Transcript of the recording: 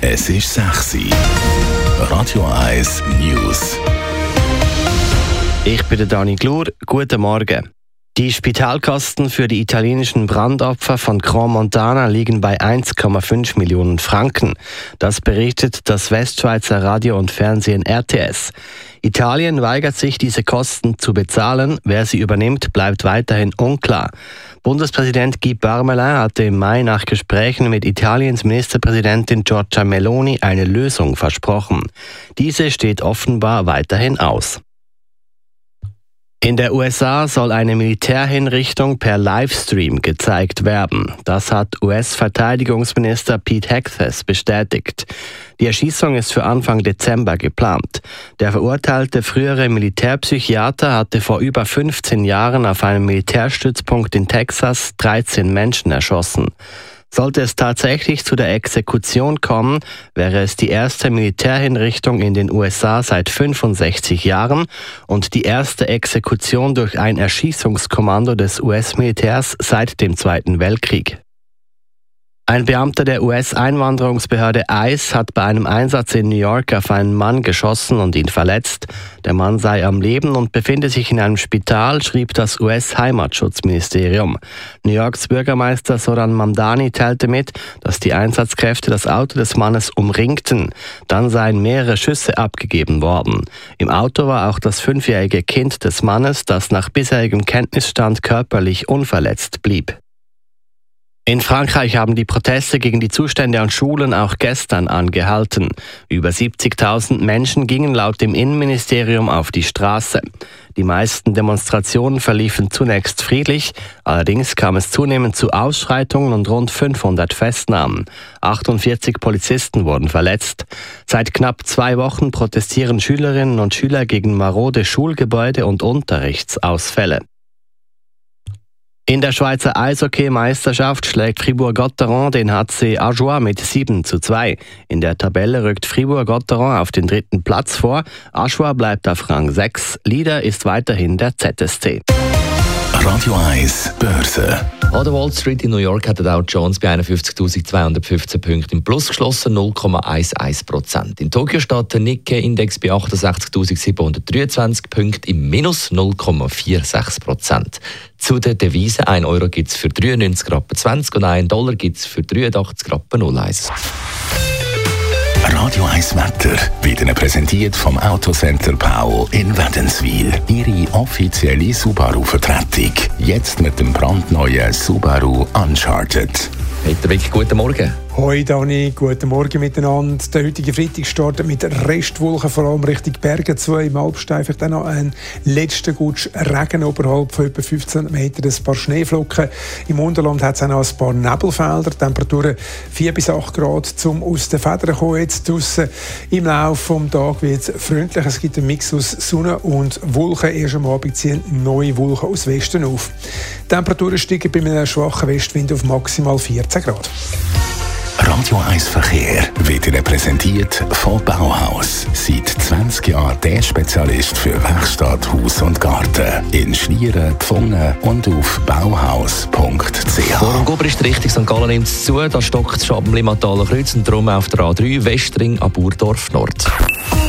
Es ist 6 Uhr. Radio 1 News. Ich bin der Dani Glur. Guten Morgen. Die Spitalkosten für die italienischen Brandopfer von Crans-Montana liegen bei 1,5 Millionen Franken. Das berichtet das Westschweizer Radio und Fernsehen RTS. Italien weigert sich, diese Kosten zu bezahlen. Wer sie übernimmt, bleibt weiterhin unklar. Bundespräsident Guy Parmelin hatte im Mai nach Gesprächen mit Italiens Ministerpräsidentin Giorgia Meloni eine Lösung versprochen. Diese steht offenbar weiterhin aus. In der USA soll eine Militärhinrichtung per Livestream gezeigt werden. Das hat US-Verteidigungsminister Pete Hegseth bestätigt. Die Erschießung ist für Anfang Dezember geplant. Der verurteilte frühere Militärpsychiater hatte vor über 15 Jahren auf einem Militärstützpunkt in Texas 13 Menschen erschossen. Sollte es tatsächlich zu der Exekution kommen, wäre es die erste Militärhinrichtung in den USA seit 65 Jahren und die erste Exekution durch ein Erschießungskommando des US-Militärs seit dem Zweiten Weltkrieg. Ein Beamter der US-Einwanderungsbehörde ICE hat bei einem Einsatz in New York auf einen Mann geschossen und ihn verletzt. Der Mann sei am Leben und befinde sich in einem Spital, schrieb das US-Heimatschutzministerium. New Yorks Bürgermeister Zoran Mamdani teilte mit, dass die Einsatzkräfte das Auto des Mannes umringten. Dann seien mehrere Schüsse abgegeben worden. Im Auto war auch das 5-jährige Kind des Mannes, das nach bisherigem Kenntnisstand körperlich unverletzt blieb. In Frankreich haben die Proteste gegen die Zustände an Schulen auch gestern angehalten. Über 70.000 Menschen gingen laut dem Innenministerium auf die Straße. Die meisten Demonstrationen verliefen zunächst friedlich, allerdings kam es zunehmend zu Ausschreitungen und rund 500 Festnahmen. 48 Polizisten wurden verletzt. Seit knapp 2 Wochen protestieren Schülerinnen und Schüler gegen marode Schulgebäude und Unterrichtsausfälle. In der Schweizer Eishockey-Meisterschaft schlägt Fribourg-Gotteron den HC Ajoie mit 7:2. In der Tabelle rückt Fribourg-Gotteron auf den 3. Platz vor. Ajoie bleibt auf Rang 6. Leader ist weiterhin der ZSC. Radio 1 Börse. An der Wall Street in New York hat der Dow Jones bei 51.215 Punkten im Plus geschlossen, 0,11%. In Tokio steht der Nikkei-Index bei 68.723 Punkten im Minus, 0,46%. Zu den Devisen: 1 Euro gibt es für 93,20 und 1 Dollar gibt es für 83,01. Radio 1 Wetter wird Ihnen präsentiert vom Autocenter Paul in Wädenswil. Ihre offizielle Subaru-Vertretung. Jetzt mit dem brandneuen Subaru Uncharted. Peter Wick, guten Morgen. Hoi Dani, guten Morgen miteinander. Der heutige Freitag startet mit Restwolken, vor allem Richtung Berge. 2 im Alpstein, vielleicht auch noch ein letzter Gutsch Regen oberhalb von etwa 15 Metern, ein paar Schneeflocken. Im Unterland hat es auch noch ein paar Nebelfelder. Temperaturen 4 bis 8 Grad zum aus den Federn kommen. Jetzt draussen im Laufe des Tages wird es freundlich. Es gibt einen Mix aus Sonne und Wolken. Erst am Abend ziehen neue Wolken aus Westen auf. Die Temperaturen steigen bei einem schwachen Westwind auf maximal 14 Grad. Radio 1 Verkehr wird Ihnen präsentiert von Bauhaus. Seit 20 Jahren der Spezialist für Werkstatt, Haus und Garten. In Schlieren, Pfungen und auf bauhaus.ch. Vor Gober ist richtig, St. Gallen nimmt es zu. Da stockt es schon am Limataler Kreuz und darum auf der A3 Westring an Burdorf Nord.